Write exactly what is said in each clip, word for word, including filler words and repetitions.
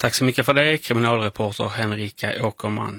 Tack så mycket för det, kriminalreporter Henrika Åkerman.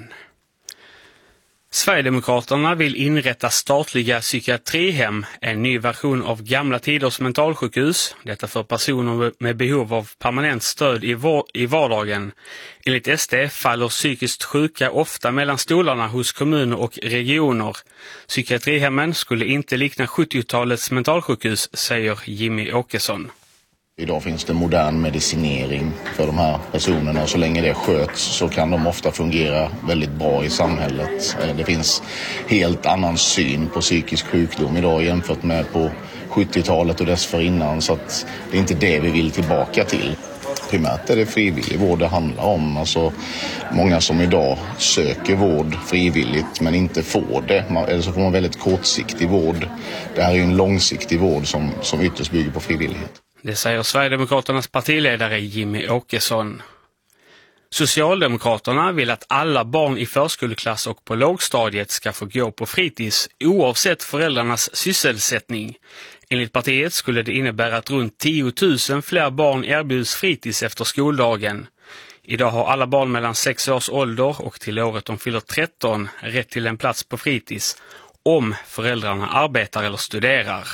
Sverigedemokraterna vill inrätta statliga psykiatrihem, en ny version av gamla tiders mentalsjukhus. Detta för personer med behov av permanent stöd i, var- i vardagen. Enligt S D faller psykiskt sjuka ofta mellan stolarna hos kommuner och regioner. Psykiatrihemmen skulle inte likna sjuttiotalets mentalsjukhus, säger Jimmy Åkesson. Idag finns det modern medicinering för de här personerna och så länge det sköts så kan de ofta fungera väldigt bra i samhället. Det finns helt annan syn på psykisk sjukdom idag jämfört med på sjuttiotalet och dessförinnan, så att det är inte det vi vill tillbaka till. Primärt är det frivillig vård det handlar om. Alltså, många som idag söker vård frivilligt men inte får det. Eller så får man väldigt kortsiktig vård. Det här är ju en långsiktig vård som, som ytterst bygger på frivillighet. Det säger Sverigedemokraternas partiledare Jimmy Åkesson. Socialdemokraterna vill att alla barn i förskoleklass och på lågstadiet ska få gå på fritids oavsett föräldrarnas sysselsättning. Enligt partiet skulle det innebära att runt tio tusen fler barn erbjuds fritids efter skoldagen. Idag har alla barn mellan sex års ålder och till året de fyller tretton rätt till en plats på fritids om föräldrarna arbetar eller studerar.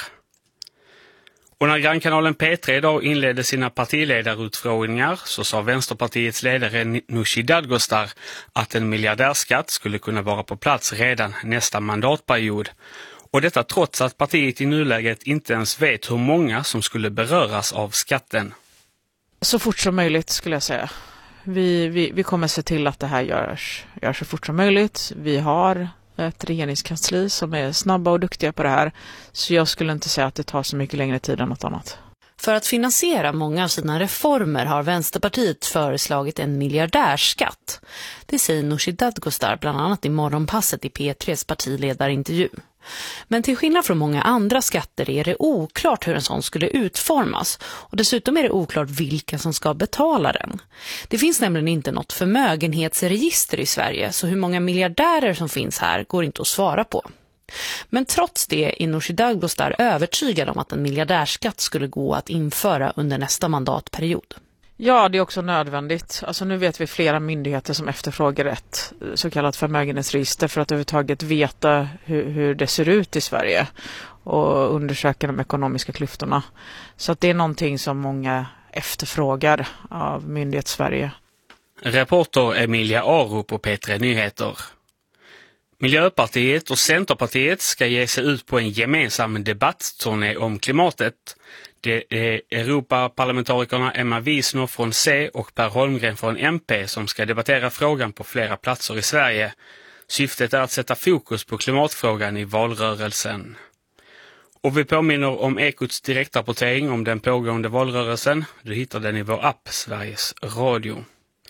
Och när grannkanalen P tre idag inledde sina partiledarutfrågningar så sa Vänsterpartiets ledare Nooshi Dadgostar att en miljardärskatt skulle kunna vara på plats redan nästa mandatperiod. Och detta trots att partiet i nuläget inte ens vet hur många som skulle beröras av skatten. Så fort som möjligt skulle jag säga. Vi, vi, vi kommer se till att det här görs, görs så fort som möjligt. Vi har ett regeringskansli som är snabba och duktiga på det här. Så jag skulle inte säga att det tar så mycket längre tid än något annat. För att finansiera många av sina reformer har Vänsterpartiet föreslagit en miljardärskatt. Det säger Nooshi Dadgostar bland annat i morgonpasset i P tres partiledarintervju. Men till skillnad från många andra skatter är det oklart hur en sån skulle utformas, och dessutom är det oklart vilka som ska betala den. Det finns nämligen inte något förmögenhetsregister i Sverige, så hur många miljardärer som finns här går inte att svara på. Men trots det är Nooshi Dadgostar övertygad om att en miljardärskatt skulle gå att införa under nästa mandatperiod. Ja, det är också nödvändigt. Alltså nu vet vi flera myndigheter som efterfrågar ett så kallat förmögenhetsregister för att överhuvudtaget veta hur, hur det ser ut i Sverige och undersöka de ekonomiska klyftorna. Så att det är någonting som många efterfrågar av myndighetssverige. Reporter Emilia Aro på P tre Nyheter. Miljöpartiet och Centerpartiet ska ge sig ut på en gemensam debattturné om klimatet. Det är Europaparlamentarikerna Emma Wiesner från C och Per Holmgren från M P som ska debattera frågan på flera platser i Sverige. Syftet är att sätta fokus på klimatfrågan i valrörelsen. Och vi påminner om Ekots direktrapportering om den pågående valrörelsen. Du hittar den i vår app Sveriges Radio.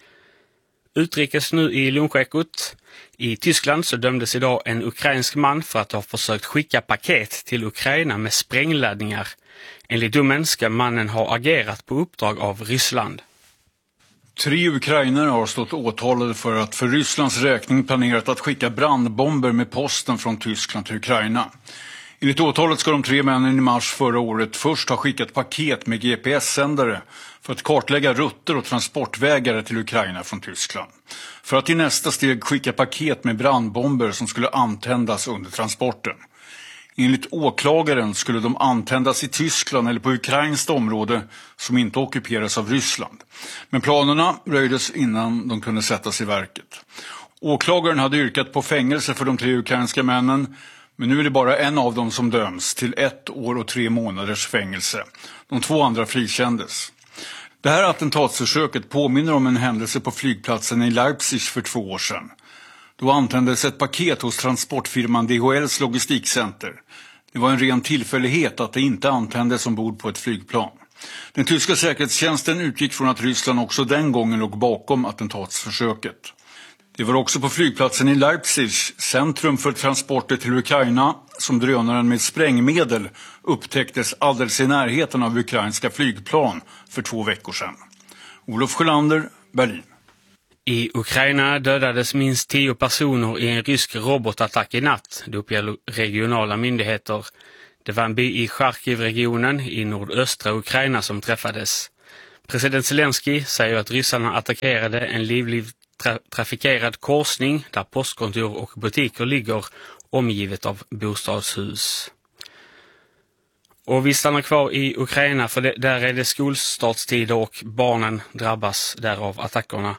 Utrikes nu i lunchekot. I Tyskland så dömdes idag en ukrainsk man för att ha försökt skicka paket till Ukraina med sprängladdningar. Enligt domen ska mannen ha agerat på uppdrag av Ryssland. Tre ukrainare har stått åtalade för att för Rysslands räkning planerat att skicka brandbomber med posten från Tyskland till Ukraina. Enligt åtalet ska de tre männen i mars förra året först ha skickat paket med G P S-sändare för att kartlägga rutter och transportvägar till Ukraina från Tyskland. För att i nästa steg skicka paket med brandbomber som skulle antändas under transporten. Enligt åklagaren skulle de antändas i Tyskland eller på ukrainskt område som inte ockuperas av Ryssland. Men planerna röjdes innan de kunde sättas i verket. Åklagaren hade yrkat på fängelse för de tre ukrainska männen, men nu är det bara en av dem som döms till ett år och tre månaders fängelse. De två andra frikändes. Det här attentatsförsöket påminner om en händelse på flygplatsen i Leipzig för två år sedan. Då antändes ett paket hos transportfirman D H L:s logistikcenter. Det var en ren tillfällighet att det inte antändes ombord på ett flygplan. Den tyska säkerhetstjänsten utgick från att Ryssland också den gången låg bakom attentatsförsöket. Det var också på flygplatsen i Leipzig, centrum för transporter till Ukraina, som drönaren med sprängmedel upptäcktes alldeles i närheten av ukrainska flygplan för två veckor sedan. Olof Sjölander, Berlin. I Ukraina dödades minst tio personer i en rysk robotattack i natt, det uppger regionala myndigheter. Det var en by i Charkiv-regionen i nordöstra Ukraina som träffades. President Zelensky säger att ryssarna attackerade en livlig tra- trafikerad korsning där postkontor och butiker ligger omgivet av bostadshus. Och vi stannar kvar i Ukraina för det, där är det skolstartstider och barnen drabbas därav attackerna.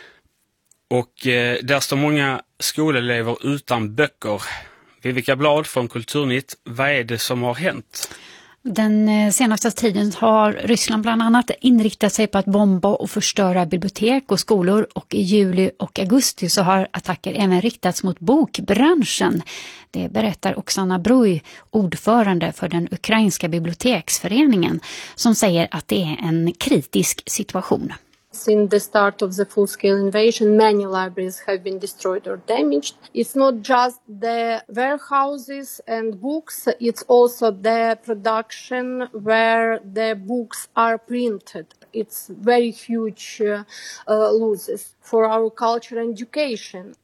Och eh, där står många skolelever utan böcker. Vivica Blad från Kulturnytt, vad är det som har hänt? Den senaste tiden har Ryssland bland annat inriktat sig på att bomba och förstöra bibliotek och skolor, och i juli och augusti så har attacker även riktats mot bokbranschen. Det berättar Oksana Bruj, ordförande för den ukrainska biblioteksföreningen, som säger att det är en kritisk situation. Since the start of the full-scale invasion, many libraries have been destroyed or damaged. It's not just the warehouses and books, it's also the production where the books are printed. It's very huge uh, uh, losses for our culture and education.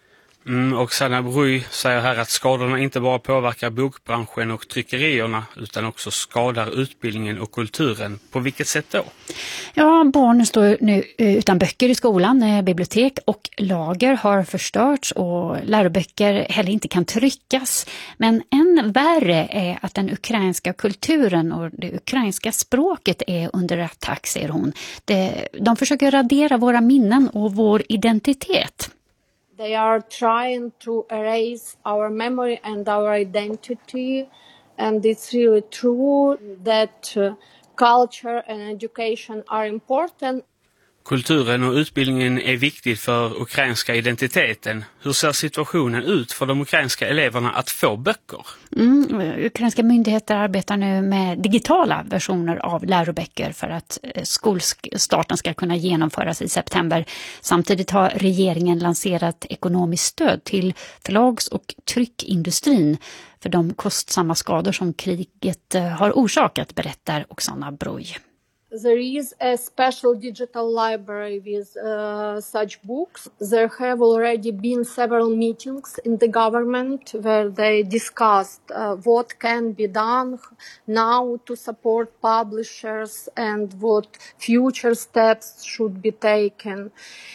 Mm, Oksana Bruj säger här att skadorna inte bara påverkar bokbranschen och tryckerierna utan också skadar utbildningen och kulturen. På vilket sätt då? Ja, barn står nu utan böcker i skolan. Bibliotek och lager har förstörts och läroböcker heller inte kan tryckas. Men än värre är att den ukrainska kulturen och det ukrainska språket är under attack, säger hon. De försöker radera våra minnen och vår identitet. They are trying to erase our memory and our identity, and it's really true that uh, culture and education are important. Kulturen och utbildningen är viktig för ukrainska identiteten. Hur ser situationen ut för de ukrainska eleverna att få böcker? Mm, ukrainska myndigheter arbetar nu med digitala versioner av läroböcker för att skolstarten ska kunna genomföras i september. Samtidigt har regeringen lanserat ekonomiskt stöd till förlags- och tryckindustrin för de kostsamma skador som kriget har orsakat, berättar Oksana Bruj. There is a special digital library with uh, such books. There have already been several meetings in the government where they discussed uh, what can be done now to support publishers and what future steps should be taken.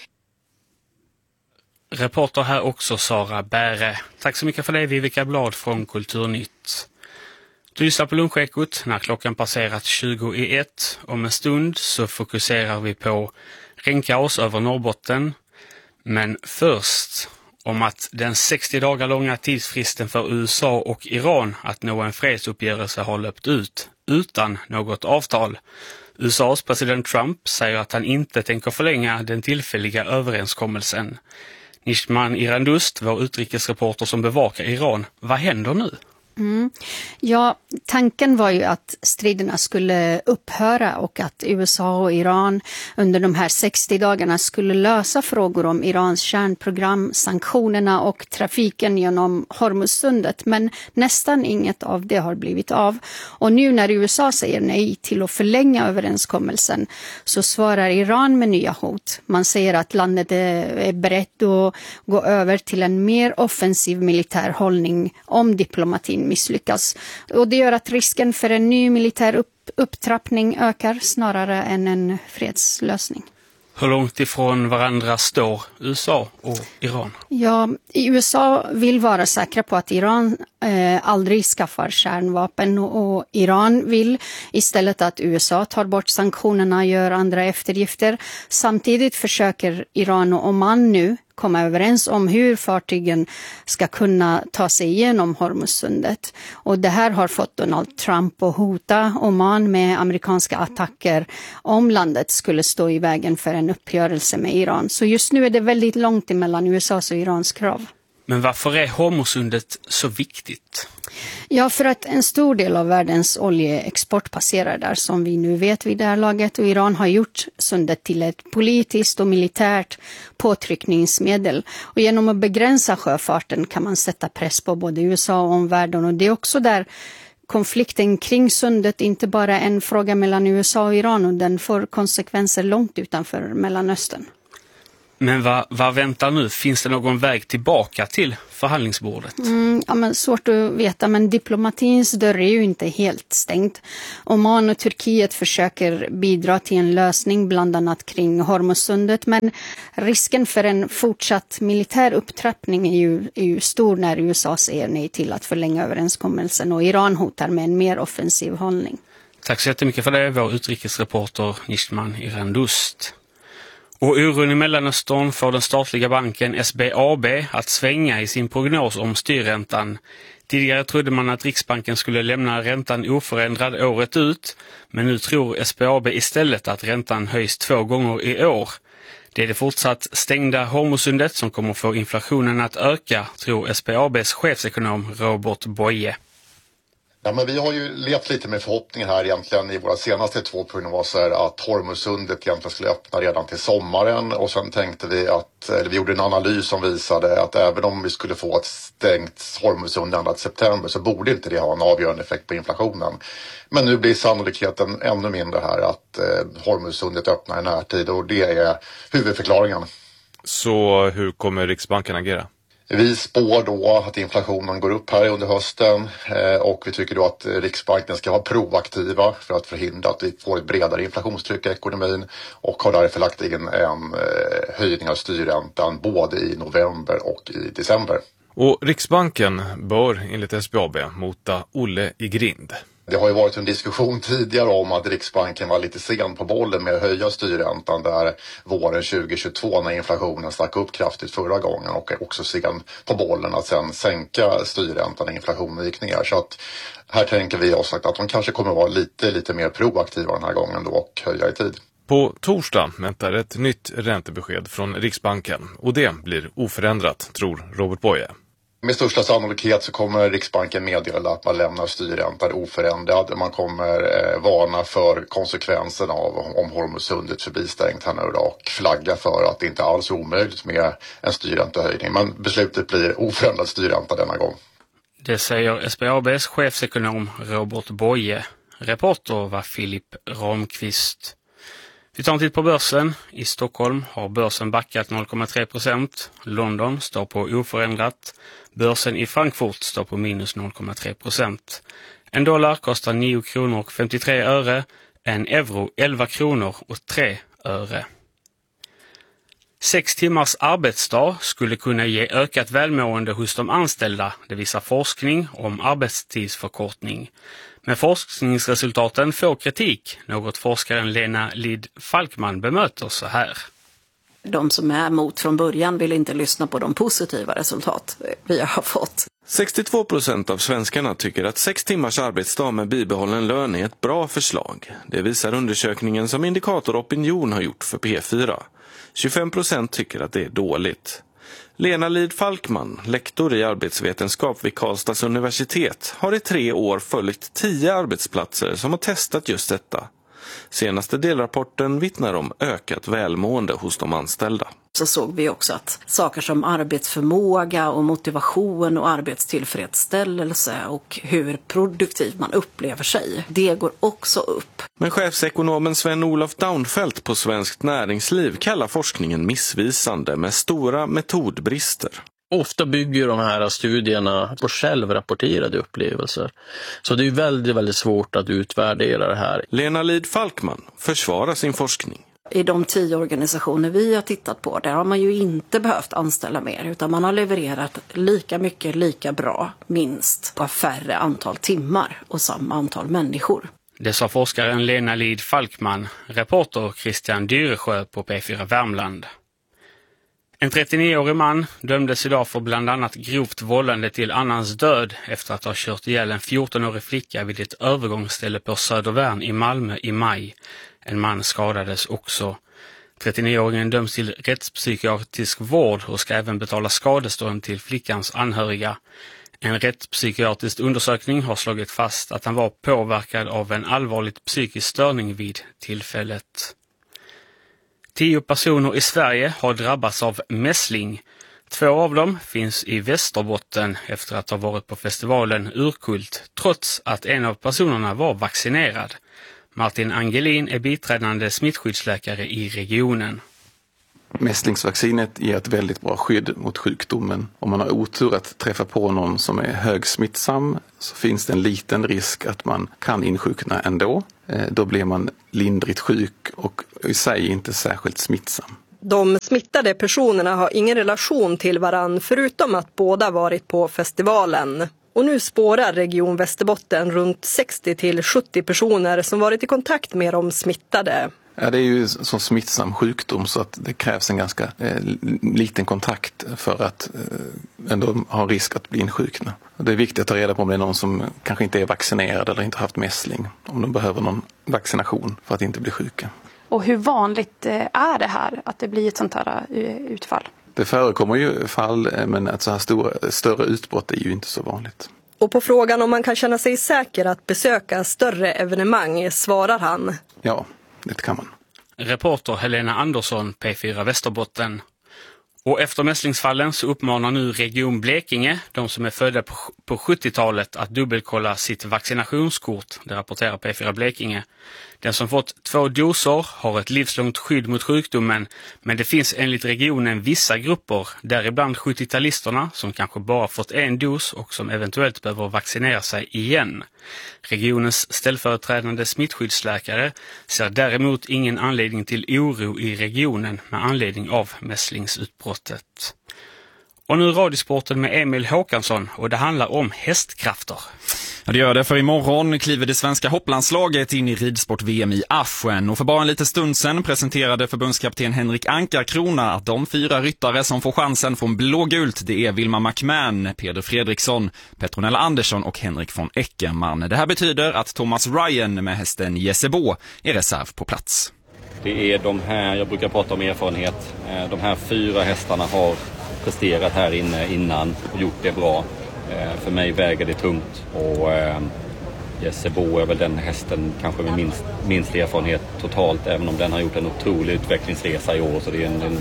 Reporter här också Sara Bäre. Tack så mycket för det, Vivica Blad från Kulturnytt. Du lyssnar på Lunchekot när klockan passerat tjugo i ett. Om en stund så fokuserar vi på regnkaos över Norrbotten. Men först om att den sextio dagar långa tidsfristen för U S A och Iran att nå en fredsuppgörelse har löpt ut utan något avtal. U S A:s president Trump säger att han inte tänker förlänga den tillfälliga överenskommelsen. Nishman Irandust, vår utrikesreporter som bevakar Iran, vad händer nu? Mm. Ja, tanken var ju att striderna skulle upphöra och att U S A och Iran under de här sextio dagarna skulle lösa frågor om Irans kärnprogram, sanktionerna och trafiken genom Hormuzsundet. Men nästan inget av det har blivit av. Och nu när U S A säger nej till att förlänga överenskommelsen så svarar Iran med nya hot. Man säger att landet är berett att gå över till en mer offensiv militär hållning om diplomatin misslyckas. Och det gör att risken för en ny militär upp- upptrappning ökar snarare än en fredslösning. Hur långt ifrån varandra står U S A och Iran? Ja, U S A vill vara säkra på att Iran eh, aldrig skaffar kärnvapen och, och Iran vill istället att U S A tar bort sanktionerna och gör andra eftergifter. Samtidigt försöker Iran och Oman nu komma överens om hur fartygen ska kunna ta sig igenom Hormuzsundet. Och det här har fått Donald Trump att hota Oman med amerikanska attacker om landet skulle stå i vägen för en uppgörelse med Iran. Så just nu är det väldigt långt emellan U S A:s och Irans krav. Men varför är Hormuzsundet så viktigt? Ja, för att en stor del av världens oljeexport passerar där, som vi nu vet vid det här laget. Och Iran har gjort sundet till ett politiskt och militärt påtryckningsmedel. Och genom att begränsa sjöfarten kan man sätta press på både U S A och omvärlden. Och det är också där konflikten kring sundet inte bara är en fråga mellan U S A och Iran, och den får konsekvenser långt utanför Mellanöstern. Men vad, vad väntar nu? Finns det någon väg tillbaka till förhandlingsbordet? Mm, ja, men svårt att veta, men diplomatins dörr är ju inte helt stängt. Oman och Turkiet försöker bidra till en lösning bland annat kring Hormuzsundet, men risken för en fortsatt militär upptrappning är ju, är ju stor när U S A säger nej till att förlänga överenskommelsen och Iran hotar med en mer offensiv hållning. Tack så jättemycket för det, vår utrikesreporter Nishman Irandust. Och oron i Mellanöstern får den statliga banken S B A B att svänga i sin prognos om styrräntan. Tidigare trodde man att Riksbanken skulle lämna räntan oförändrad året ut, men nu tror S B A B istället att räntan höjs två gånger i år. Det är det fortsatt stängda Hormuzsundet som kommer få inflationen att öka, tror S B A B:s chefsekonom Robert Boye. Ja, men vi har ju levt lite med förhoppningar här egentligen i våra senaste två prognoser att Hormuzsundet egentligen skulle öppna redan till sommaren, och sen tänkte vi att, eller vi gjorde en analys som visade att även om vi skulle få ett stängt Hormuzsund ända till september så borde inte det ha en avgörande effekt på inflationen. Men nu blir sannolikheten ännu mindre här att eh, Hormuzsundet öppnar i närtid, och det är huvudförklaringen. Så hur kommer Riksbanken agera? Vi spår då att inflationen går upp här under hösten och vi tycker då att Riksbanken ska vara proaktiva för att förhindra att vi får ett bredare inflationstryck i ekonomin, och har därför lagt in en höjning av styrräntan både i november och i december. Och Riksbanken bör enligt S B A B mota Olle i grind. Det har ju varit en diskussion tidigare om att Riksbanken var lite sen på bollen med att höja styrräntan där våren tjugo tjugotvå när inflationen stack upp kraftigt förra gången, och också sen på bollen att sen sänka styrräntan när inflationen gick ner. Så att här tänker vi oss att de kanske kommer att vara lite, lite mer proaktiva den här gången då och höja i tid. På torsdag väntar ett nytt räntebesked från Riksbanken, och det blir oförändrat, tror Robert Boye. Med största sannolikhet så kommer Riksbanken meddela att man lämnar styrräntan oförändrad. Man kommer eh, varna för konsekvenserna av om Hormuzsundet förblir stängt här nu då, och flagga för att det inte alls är omöjligt med en styrräntehöjning. Men beslutet blir oförändrad styrränta denna gång. Det säger S B A B:s chefsekonom Robert Boye. Reporter var Filip Ramqvist. Vi tar en titt på börsen. I Stockholm har börsen backat noll komma tre procent. London står på oförändrat. Börsen i Frankfurt står på minus noll komma tre procent. En dollar kostar nio kronor och femtiotre öre. En euro elva kronor och tre öre. Sex timmars arbetsdag skulle kunna ge ökat välmående hos de anställda. Det visar forskning om arbetstidsförkortning. Men forskningsresultaten får kritik. Något forskaren Lena Lid Falkman bemöter så här. De som är emot från början vill inte lyssna på de positiva resultat vi har fått. sextiotvå procent av svenskarna tycker att sex timmars arbetsdag med bibehållen lön är ett bra förslag. Det visar undersökningen som Indikator Opinion har gjort för P fyra. tjugofem procent tycker att det är dåligt. Lena Lid Falkman, lektor i arbetsvetenskap vid Karlstads universitet, har i tre år följt tio arbetsplatser som har testat just detta. Senaste delrapporten vittnar om ökat välmående hos de anställda. Så såg vi också att saker som arbetsförmåga och motivation och arbetstillfredsställelse och hur produktiv man upplever sig, det går också upp. Men chefsekonomen Sven-Olof Daunfeldt på Svenskt Näringsliv kallar forskningen missvisande med stora metodbrister. Ofta bygger de här studierna på självrapporterade upplevelser. Så det är väldigt, väldigt svårt att utvärdera det här. Lena Lid Falkman försvarar sin forskning. I de tio organisationer vi har tittat på, där har man ju inte behövt anställa mer, utan man har levererat lika mycket, lika bra, minst, på färre antal timmar och samma antal människor. Det sa forskaren Lena Lid Falkman, reporter Christian Dyresjö på P fyra Värmland. En trettionioårig man dömdes idag för bland annat grovt vållande till annans död efter att ha kört ihjäl en fjortonårig flicka vid ett övergångsställe på Södervärn i Malmö i maj. En man skadades också. trettionioåringen döms till rättspsykiatrisk vård och ska även betala skadestånd till flickans anhöriga. En rättspsykiatrisk undersökning har slagit fast att han var påverkad av en allvarligt psykisk störning vid tillfället. Tio personer i Sverige har drabbats av mässling. Två av dem finns i Västerbotten efter att ha varit på festivalen Urkult, trots att en av personerna var vaccinerad. Martin Angelin är biträdande smittskyddsläkare i regionen. Mässlingsvaccinet ger ett väldigt bra skydd mot sjukdomen. Om man har otur att träffa på någon som är högsmittsam så finns det en liten risk att man kan insjukna ändå. Då blir man lindrigt sjuk och i sig inte särskilt smittsam. De smittade personerna har ingen relation till varann förutom att båda varit på festivalen. Och nu spårar Region Västerbotten runt sextio till sjuttio personer som varit i kontakt med de smittade. Ja, det är ju så smittsam sjukdom så att det krävs en ganska eh, liten kontakt för att eh, ändå ha risk att bli insjukna. Det är viktigt att ta reda på om det är någon som kanske inte är vaccinerad eller inte haft mässling. Om de behöver någon vaccination för att inte bli sjuka. Och hur vanligt är det här att det blir ett sånt här utfall? Det förekommer ju fall, men att så här stora, större utbrott är ju inte så vanligt. Och på frågan om man kan känna sig säker att besöka större evenemang svarar han. Ja, det kan man. Reporter Helena Andersson, P fyra Västerbotten. Och efter mässlingsfallen så uppmanar nu Region Blekinge, de som är födda på, på sjuttiotalet, att dubbelkolla sitt vaccinationskort. Det rapporterar P fyra Blekinge. Den som fått två doser har ett livslångt skydd mot sjukdomen, men det finns enligt regionen vissa grupper, däribland sjuttio-talisterna, som kanske bara fått en dos och som eventuellt behöver vaccinera sig igen. Regionens ställföreträdande smittskyddsläkare ser däremot ingen anledning till oro i regionen med anledning av mässlingsutbrottet. Och nu radiosporten med Emil Håkansson och det handlar om hästkrafter. Ja, det gör det, för imorgon kliver det svenska hopplandslaget in i ridsport-V M i Aschen. Och för bara en liten stund sedan presenterade förbundskapten Henrik Ankarkrona att de fyra ryttare som får chansen från blågult, det är Vilma McMahon, Peder Fredriksson, Petronella Andersson och Henrik von Eckermann. Det här betyder att Thomas Ryan med hästen Jessebo är reserv på plats. Det är de här, jag brukar prata om erfarenhet, de här fyra hästarna har presterat här inne innan och gjort det bra. För mig väger det tungt och eh, Jessebo är väl den hästen kanske med minst, minst erfarenhet totalt, även om den har gjort en otrolig utvecklingsresa i år, så det är en, en,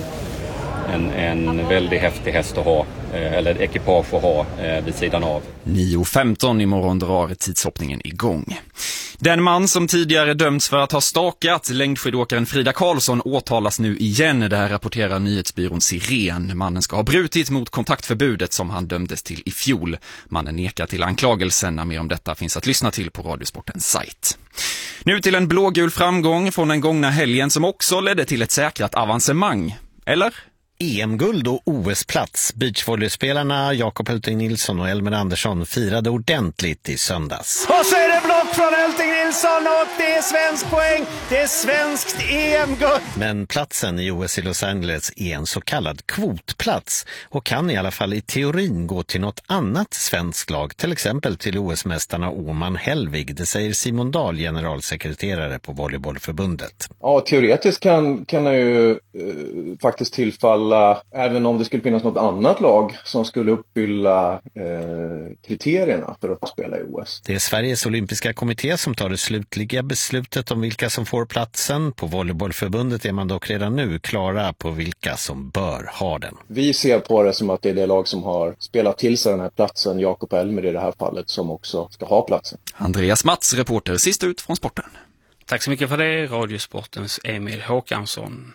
en, en väldigt häftig häst att ha, eh, eller ekipage att ha eh, vid sidan av. nio femton imorgon drar tidshoppningen igång. Den man som tidigare dömts för att ha stakat längdskidåkaren Frida Karlsson åtalas nu igen. Det här rapporterar nyhetsbyrån Siren. Mannen ska ha brutit mot kontaktförbudet som han dömdes till i fjol. Mannen nekar till anklagelsen. Mer om detta finns att lyssna till på Radiosportens sajt. Nu till en blågul framgång från den gångna helgen som också ledde till ett säkrat avancemang. Eller? E M-guld och O S-plats. Beachvolleyspelarna Jakob Hulting Nilsson och Elmer Andersson firade ordentligt i söndags. Och så är det block från Hulting Nilsson och det är svensk poäng. Det är svenskt E M-guld. Men platsen i O S i Los Angeles är en så kallad kvotplats och kan i alla fall i teorin gå till något annat svenskt lag, till exempel till O S-mästarna Åman Hellvig. Det säger Simon Dahl, generalsekreterare på Volleybollförbundet. Ja, teoretiskt kan, kan det ju eh, faktiskt tillfalla även om det skulle finnas något annat lag som skulle uppfylla eh, kriterierna för att spela i O S. Det är Sveriges olympiska kommitté som tar det slutliga beslutet om vilka som får platsen. På Volleybollförbundet är man dock redan nu klara på vilka som bör ha den. Vi ser på det som att det är det lag som har spelat till sig den här platsen, Jakob Elmer i det här fallet, som också ska ha platsen. Andreas Mats, reporter sist ut från sporten. Tack så mycket för det, Radiosportens Emil Håkansson.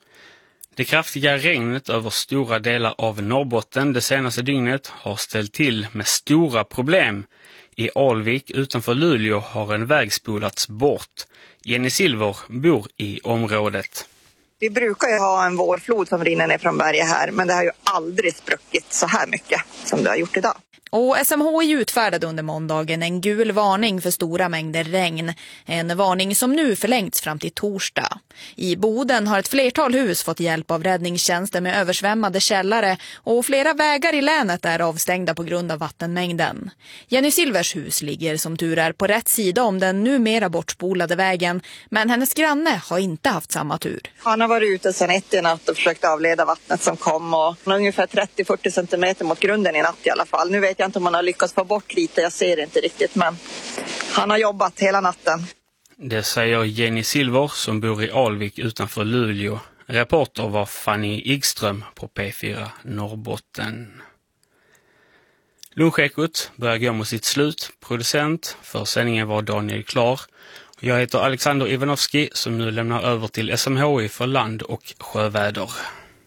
Det kraftiga regnet över stora delar av Norrbotten det senaste dygnet har ställt till med stora problem. I Alvik utanför Luleå har en väg spolats bort. Jenny Silver bor i området. Vi brukar ju ha en vårflod som rinner ner från berget här, men det har ju aldrig spruckit så här mycket som det har gjort idag. Och S M H I utfärdade under måndagen en gul varning för stora mängder regn. En varning som nu förlängts fram till torsdag. I Boden har ett flertal hus fått hjälp av räddningstjänsten med översvämmade källare och flera vägar i länet är avstängda på grund av vattenmängden. Jenny Silvers hus ligger som tur är på rätt sida om den numera bortspolade vägen, men hennes granne har inte haft samma tur. Han har varit ute sedan ett i natt och försökt avleda vattnet som kom och ungefär trettio till fyrtio centimeter mot grunden i natt i alla fall. Nu vet jag inte om man har lyckats få bort lite, jag ser inte riktigt, men han har jobbat hela natten. Det säger Jenny Silver som bor i Alvik utanför Luleå. Reporter var Fanny Igström på P fyra Norrbotten. Lunchekot börjar gå mot sitt slut. Producent för sändningen var Daniel Klar. Jag heter Alexander Ivanovski som nu lämnar över till S M H I för land- och sjöväder.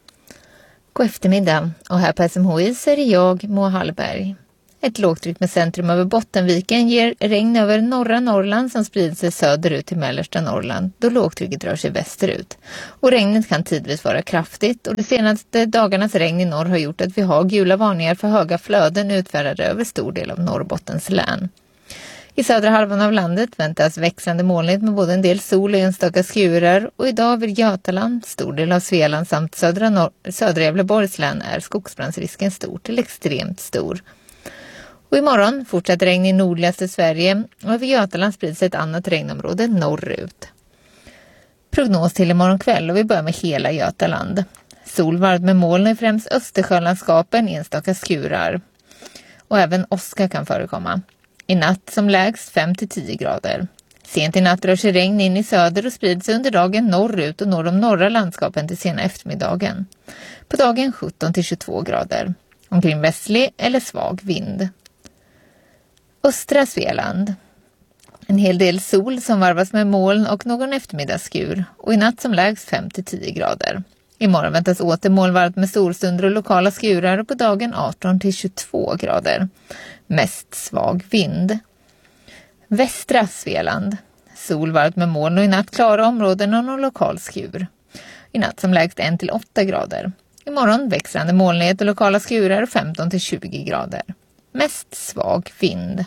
God eftermiddag och här på S M H I så är det jag, Moa Hallberg. Ett lågtryck med centrum över Bottenviken ger regn över norra Norrland som sprider sig söderut till mellersta Norrland då lågtrycket rör sig västerut. Och regnet kan tidvis vara kraftigt och de senaste dagarnas regn i norr har gjort att vi har gula varningar för höga flöden utfärdade över stor del av Norrbottens län. I södra halvan av landet väntas växande molnigt med både en del sol och enstaka skurar och idag över Götaland, stor del av Svealand samt södra, Nor- södra Gävleborgs län är skogsbrandsrisken stor till extremt stor. Och imorgon fortsätter regn i nordligaste Sverige och över Götaland sprids ett annat regnområde norrut. Prognos till imorgon kväll och vi börjar med hela Götaland. Solvarv med moln i främst Östersjölandskapen, enstaka skurar. Och även åska kan förekomma. I natt som lägst fem till tio grader. Sent i natt rör sig regn in i söder och sprids under dagen norrut och norr om norra landskapen till sena eftermiddagen. På dagen sjutton till tjugotvå grader. Omkring västlig eller svag vind. Östra Svealand. En hel del sol som varvas med moln och någon eftermiddagsskur. Och i natt som lägst fem till tio grader. Imorgon väntas åter molnvarmt med solstunder och lokala skurar och på dagen arton till tjugotvå grader. Mest svag vind. Västra Svealand. Solvarmt med moln och i natt klara områden och någon lokal skur. I natt som lägst en till åtta grader. Imorgon växande molnighet och lokala skurar och femton till tjugo grader. Mest svag vind.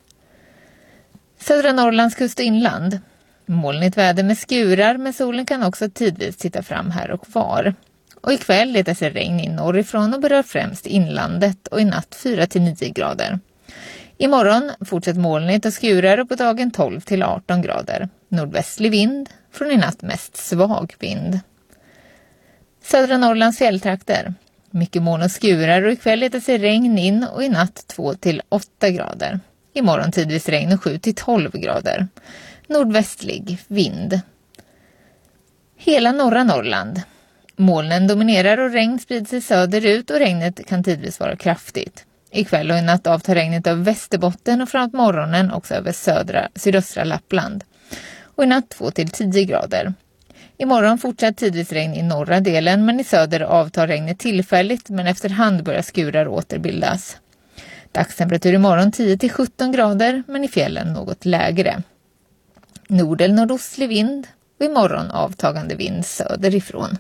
Södra Norrlands kust och inland. Molnigt väder med skurar men solen kan också tidvis titta fram här och var. Och ikväll letar sig regn in norrifrån och berör främst inlandet och i natt fyra till nio grader. Imorgon fortsätter molnigt och skurar och på dagen tolv till arton grader. Nordvästlig vind, från i natt mest svag vind. Södra Norrlands fjälltrakter. Mycket moln och skurar och ikväll letar sig regn in och i natt två till åtta grader. Imorgon tidvis regn och sju till tolv grader. Nordvästlig vind. Hela norra Norrland. Molnen dominerar och regn sprids sig söderut och regnet kan tidvis vara kraftigt. Ikväll och i natt avtar regnet över Västerbotten och framåt morgonen också över södra, sydöstra Lappland. Och i natt två till tio grader. Imorgon fortsatt tidvis regn i norra delen men i söder avtar regnet tillfälligt men efterhand börjar skurar återbildas. Dagstemperatur imorgon tio till sjutton grader men i fjällen något lägre. Nord- eller nordostlig vind och imorgon avtagande vind söderifrån.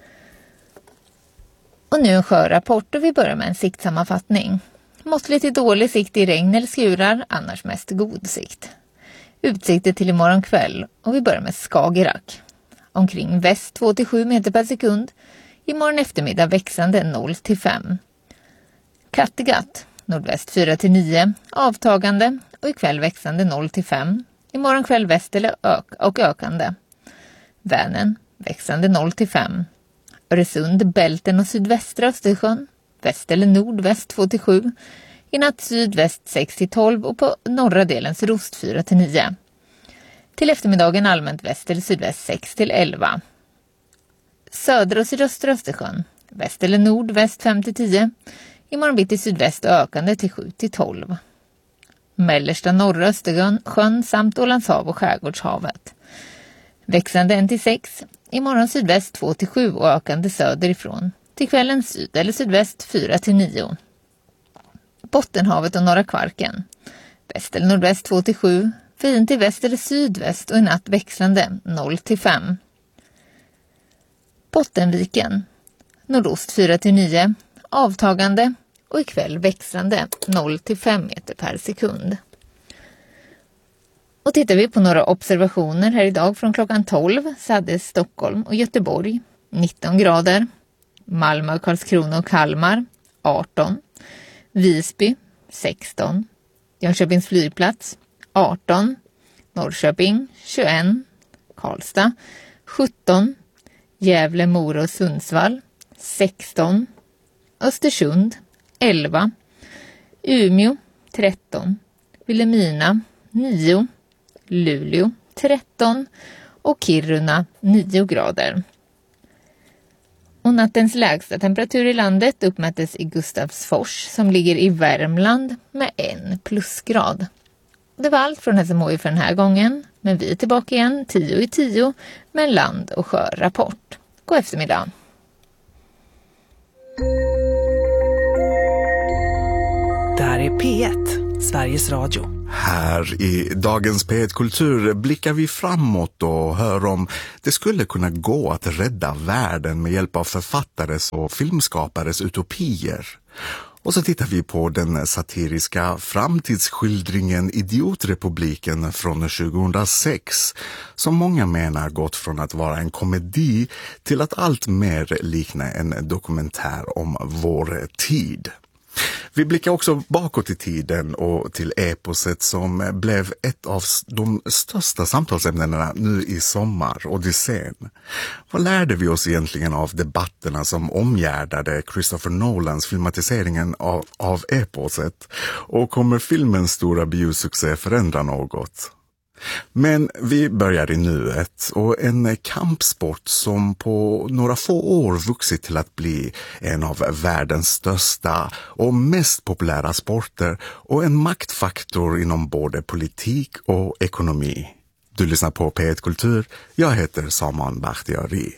Och nu en sjörapport och vi börjar med en siktsammanfattning. Måttligt till dålig sikt i regn eller skurar, annars mest god sikt. Utsikter till imorgon kväll och vi börjar med Skagerrak. Omkring väst två till sju meter per sekund. Imorgon eftermiddag växande noll till fem. Kattegatt, nordväst fyra till nio, avtagande och ikväll växande noll till fem. Imorgon kväll väst eller ök- och ökande. Vänern, växande noll till fem. Öresund, Bälten och sydvästra Östersjön. Väst eller nordväst två till sju. I natt sydväst sex till tolv och på norra delen sydost fyra till nio. Till eftermiddagen allmänt väst eller sydväst sex till elva. Södra och sydöstra Östersjön. Väst eller nordväst fem till tio. Imorgon bitti sydväst och ökande till sju till tolv. Mellersta norra Östersjön sjön samt Ålandshav och Skärgårdshavet. Växande en till sex. Imorgon sydväst två till sju och ökande söderifrån. Till kvällen syd eller sydväst fyra till nio. Bottenhavet och norra Kvarken. Väst eller nordväst två till sju. Fin till väst eller sydväst och i natt växlande noll till fem. Bottenviken. Nordost fyra till nio. Avtagande och ikväll växlande noll till fem meter per sekund. Och tittar vi på några observationer här idag från klockan tolv så hade Stockholm och Göteborg nitton grader. Malmö, Karlskrona och Kalmar arton. Visby sexton. Jönköpings flygplats arton. Norrköping tjugoett. Karlstad sjutton. Gävle, Mora och Sundsvall sexton. Östersund elva. Umeå tretton. Vilhelmina nio. Luleå tretton och Kiruna nio grader. Och nattens lägsta temperatur i landet uppmättes i Gustavsfors som ligger i Värmland med en plusgrad. Det var allt från S M H I för den här gången, men vi är tillbaka igen tio i tio med en land- och sjörapport. God eftermiddag! är P ett, Sveriges Radio. Här i dagens P ett Kultur blickar vi framåt och hör om det skulle kunna gå att rädda världen med hjälp av författares och filmskapares utopier. Och så tittar vi på den satiriska framtidsskildringen Idiotrepubliken från tjugohundrasex som många menar gått från att vara en komedi till att allt mer likna en dokumentär om vår tid. Vi blickar också bakåt i tiden och till eposet som blev ett av de största samtalsämnena nu i sommar, Odysseen. Vad lärde vi oss egentligen av debatterna som omgärdade Christopher Nolans filmatiseringen av, av eposet? Och kommer filmens stora biosuccé förändra något? Men vi börjar i nuet och en kampsport som på några få år vuxit till att bli en av världens största och mest populära sporter och en maktfaktor inom både politik och ekonomi. Du lyssnar på P ett Kultur, jag heter Saman Bakhtiari.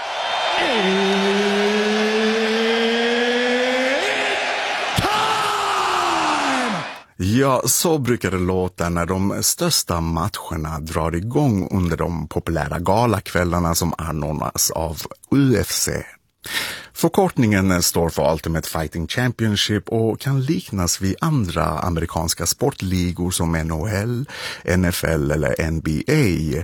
Ja, så brukar det låta när de största matcherna drar igång under de populära galakvällarna som anordnas av U F C. Förkortningen står för Ultimate Fighting Championship och kan liknas vid andra amerikanska sportligor som N H L, N F L eller N B A.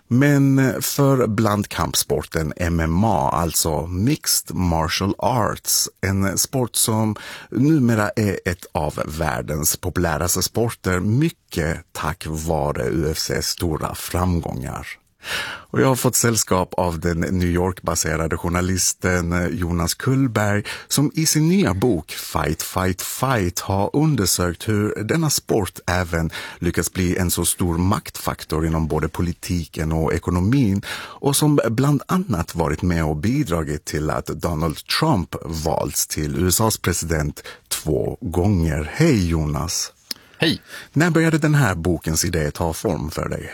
Men för blandkampsporten M M A, alltså Mixed Martial Arts, en sport som numera är ett av världens populäraste sporter, mycket tack vare U F C:s stora framgångar. Och jag har fått sällskap av den New York-baserade journalisten Jonas Kullberg som i sin nya bok Fight, Fight, Fight har undersökt hur denna sport även lyckas bli en så stor maktfaktor inom både politiken och ekonomin och som bland annat varit med och bidragit till att Donald Trump valts till U S A:s president två gånger. Hej Jonas! Hej! När började den här bokens idé ta form för dig?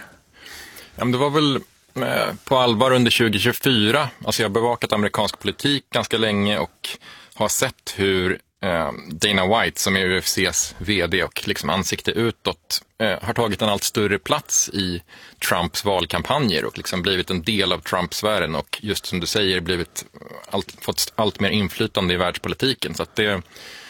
Ja, men det var väl eh, på allvar under tjugo tjugofyra. Alltså jag har bevakat amerikansk politik ganska länge och har sett hur eh, Dana White, som är U F C:s vd och liksom ansikte utåt, eh, har tagit en allt större plats i Trumps valkampanjer och liksom blivit en del av Trump-sfären och just som du säger blivit allt, fått allt mer inflytande i världspolitiken. Så att det,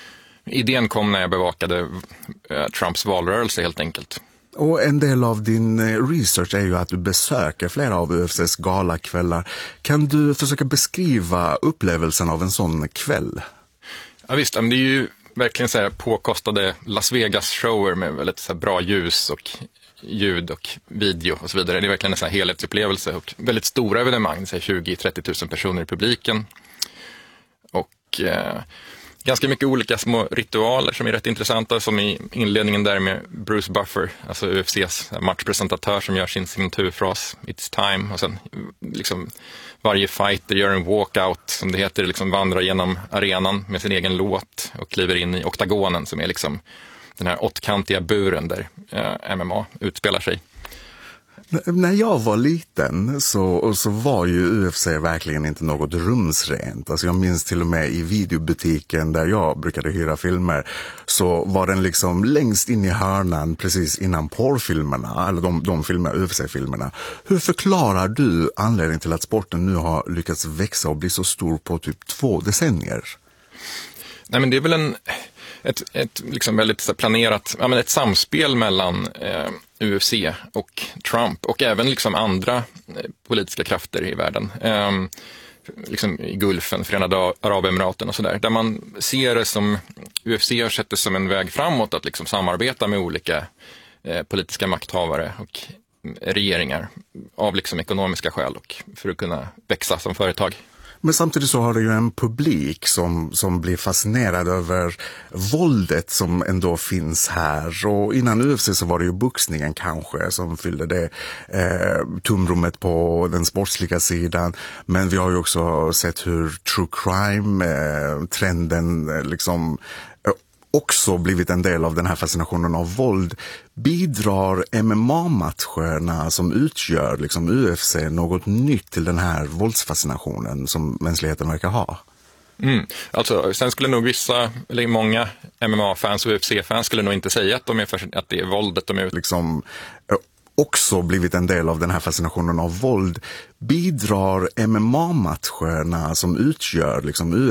idén kom när jag bevakade eh, Trumps valrörelse helt enkelt. Och en del av din research är ju att du besöker flera av U F C:s galakvällar. Kan du försöka beskriva upplevelsen av en sån kväll? Ja visst, det är ju verkligen så här påkostade Las Vegas-shower med väldigt så här bra ljus och ljud och video och så vidare. Det är verkligen en så här helhetsupplevelse och väldigt stora evenemang, så här tjugo till trettio tusen personer i publiken. Och eh, ganska mycket olika små ritualer som är rätt intressanta, som i inledningen där med Bruce Buffer, alltså U F C:s matchpresentatör som gör sin signaturfras It's time, och sen liksom varje fighter gör en walkout som det heter, liksom vandrar genom arenan med sin egen låt och kliver in i oktagonen som är liksom den här åttkantiga buren där eh, M M A utspelar sig. När jag var liten så, så var ju U F C verkligen inte något rumsrent. Alltså jag minns till och med i videobutiken där jag brukade hyra filmer så var den liksom längst in i hörnan precis innan porrfilmerna, eller de, de filmer, U F C-filmerna. Hur förklarar du anledningen till att sporten nu har lyckats växa och bli så stor på typ två decennier? Nej, men det är väl en... Ett, ett liksom väldigt så planerat, ja, men ett samspel mellan eh, U F C och Trump och även liksom andra eh, politiska krafter i världen. Eh, liksom i Gulfen, Förenade Arabemiraten och sådär. Där man ser det som, U F C har sett det som en väg framåt att liksom samarbeta med olika eh, politiska makthavare och regeringar av liksom ekonomiska skäl och för att kunna växa som företag. Men samtidigt så har det ju en publik som, som blir fascinerad över våldet som ändå finns här. Och innan U F C så var det ju boxningen kanske som fyllde det eh, tumrummet på den sportsliga sidan. Men vi har ju också sett hur true crime-trenden eh, liksom eh, också blivit en del av den här fascinationen av våld. Bidrar M M A-matcherna som utgör liksom U F C något nytt till den här våldsfascinationen som mänskligheten verkar ha? Mm. Alltså, sen skulle nog vissa, eller många M M A-fans och U F C-fans skulle nog inte säga att, de är för, att det är våldet de är ute. Liksom också blivit en del av den här fascinationen av våld. Bidrar M M A-matcherna som utgör liksom